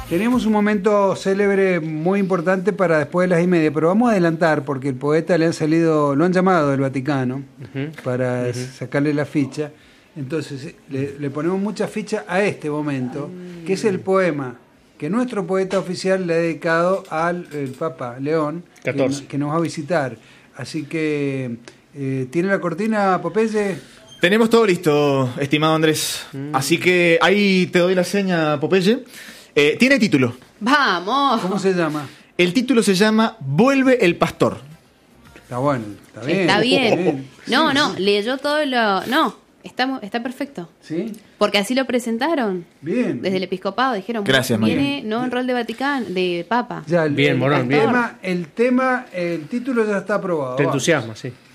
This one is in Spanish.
Tenemos un momento célebre muy importante para después de las 1:30, pero vamos a adelantar porque el poeta lo han llamado del Vaticano para sacarle la ficha. Entonces le ponemos mucha ficha a este momento, que es el poema que nuestro poeta oficial le ha dedicado al Papa León, que nos va a visitar. Así que, ¿tiene la cortina, Popeye? Tenemos todo listo, estimado Andrés. Así que ahí te doy la seña, Popeye. Tiene título. ¡Vamos! ¿Cómo se llama? El título se llama Vuelve el Pastor. Está bueno, está bien. Está bien. No, Sí. leyó todo lo... No, está perfecto. ¿Sí? Porque así lo presentaron. Bien. Desde el episcopado dijeron, Gracias, viene no en rol de Vaticano, de Papa. Ya, Bien, Morón, bien. El título ya está aprobado. Te Vamos. entusiasma, sí.